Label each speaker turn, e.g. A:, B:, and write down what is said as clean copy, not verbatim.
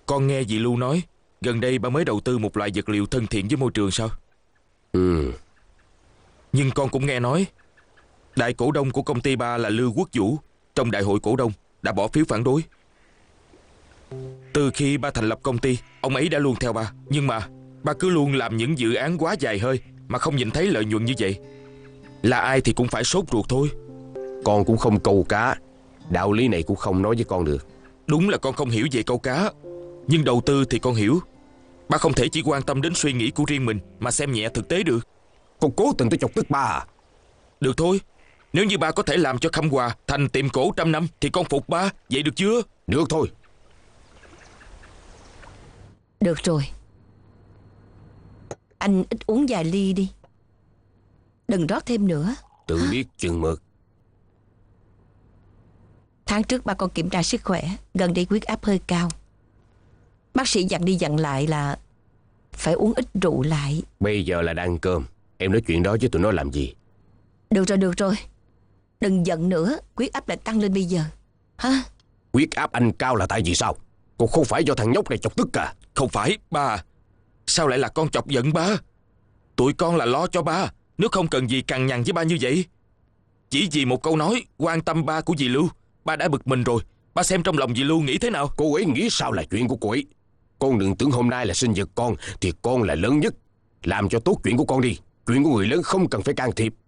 A: Con nghe dì Lưu nói gần đây ba mới đầu tư một loại vật liệu thân thiện với môi trường sao? Nhưng con cũng nghe nói đại cổ đông của công ty ba là Lưu Quốc Vũ trong đại hội cổ đông đã bỏ phiếu phản đối. Từ khi ba thành lập công ty, ông ấy đã luôn theo ba. Nhưng mà ba cứ luôn làm những dự án quá dài hơi mà không nhìn thấy lợi nhuận như vậy. Là ai thì cũng phải sốt ruột thôi.
B: Con cũng không câu cá, đạo lý này cũng không nói với con được.
A: Đúng là con không hiểu về câu cá, nhưng đầu tư thì con hiểu. Ba không thể chỉ quan tâm đến suy nghĩ của riêng mình mà xem nhẹ thực tế được.
B: Con cố tình tới chọc tức ba à?
A: Được thôi, nếu như ba có thể làm cho Khâm Hòa thành tiệm cổ 100 năm thì con phục ba. Vậy được chưa?
B: Được thôi.
C: Được rồi, anh ít uống vài ly đi, đừng rót thêm nữa.
B: Tự biết chừng mực.
C: Tháng trước ba con kiểm tra sức khỏe, gần đây huyết áp hơi cao. Bác sĩ dặn đi dặn lại là phải uống ít rượu lại.
B: Bây giờ là đang ăn cơm, em nói chuyện đó với tụi nó làm gì?
C: Được rồi, đừng giận nữa, huyết áp lại tăng lên bây giờ hả?
B: Huyết áp anh cao là tại vì sao? Còn không phải do thằng nhóc này chọc tức à?
A: Không phải ba. Sao lại là con chọc giận ba? Tụi con là lo cho ba, nếu không cần gì cằn nhằn với ba như vậy. Chỉ vì một câu nói quan tâm ba của dì Lưu, ba đã bực mình rồi. Ba xem trong lòng dì Lưu nghĩ thế nào?
B: Cô ấy nghĩ sao là chuyện của cô ấy. Con đừng tưởng hôm nay là sinh nhật con thì con là lớn nhất. Làm cho tốt chuyện của con đi. Chuyện của người lớn không cần phải can thiệp.